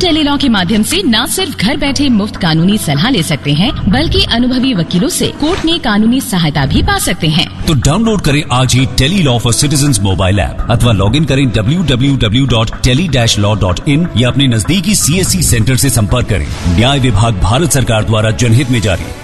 Tele law के माध्यम से न सिर्फ घर बैठे मुफ्त कानूनी सलाह ले सकते हैं, बल्कि अनुभवी वकीलों से कोर्ट में कानूनी सहायता भी पा सकते हैं। तो डाउनलोड करें आज ही tele law for citizens mobile app अथवा लॉग इन करें www.tele-law.in या अपने नजदीकी CSC सेंटर से संपर्क करें। न्याय विभाग भारत सरकार द्वारा जनहित में जारी।